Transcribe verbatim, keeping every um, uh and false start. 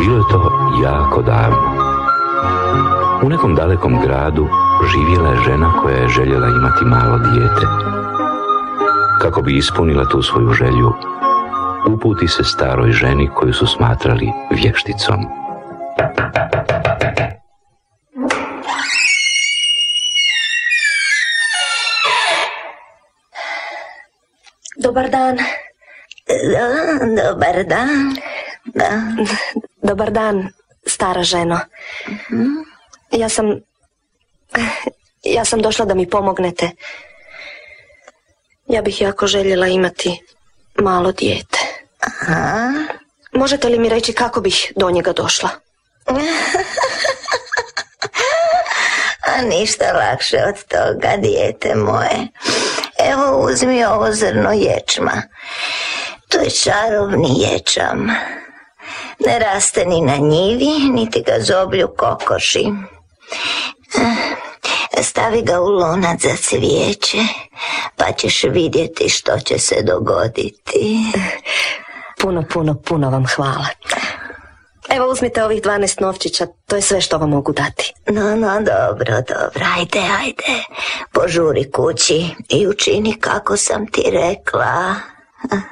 Bilo je to jako davno. U nekom dalekom gradu živjela je žena koja je željela imati malo dijete. Kako bi ispunila tu svoju želju, uputi se staroj ženi koju su smatrali vješticom. Dobar dan. Da, dobar dan. Da. Dobar dan, stara ženo. Uh-huh. Ja sam... Ja sam došla da mi pomognete. Ja bih jako željela imati malo dijete. Aha. Možete li mi reći kako bih do njega došla? A ništa lakše od toga, dijete moje. Evo, uzmi ovo zrno ječma. To je čarobni ječam. Ne raste ni na njivi, niti ga zoblju kokoši. Stavi ga u lonac za cvijeće, pa ćeš vidjeti što će se dogoditi. Puno, puno, puno vam hvala. Evo, uzmite ovih dvanaest novčića, to je sve što vam mogu dati. No, no, dobro, dobro, ajde, ajde. Požuri kući i učini kako sam ti rekla.